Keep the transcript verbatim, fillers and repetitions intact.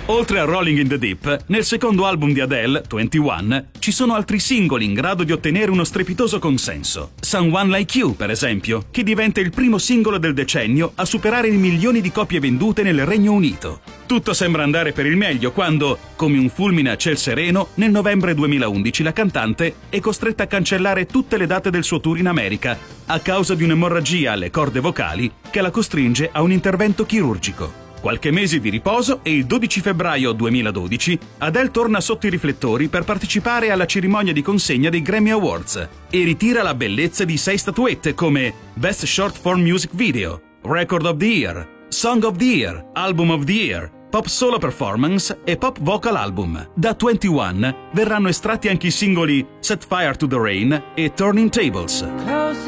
Oltre a Rolling in the Deep, nel secondo album di Adele, ventuno, ci sono altri singoli in grado di ottenere uno strepitoso consenso. Someone Like You, per esempio, che diventa il primo singolo del decennio a superare i milioni di copie vendute nel Regno Unito. Tutto sembra andare per il meglio quando, come un fulmine a ciel sereno, nel novembre duemilaundici la cantante è costretta a cancellare tutte le date del suo tour in America a causa di un'emorragia alle corde vocali che la costringe a un intervento chirurgico. Qualche mese di riposo e il dodici febbraio duemiladodici Adele torna sotto i riflettori per partecipare alla cerimonia di consegna dei Grammy Awards e ritira la bellezza di sei statuette come Best Short Form Music Video, Record of the Year, Song of the Year, Album of the Year, Pop Solo Performance e Pop Vocal Album. Da ventuno verranno estratti anche i singoli Set Fire to the Rain e Turning Tables.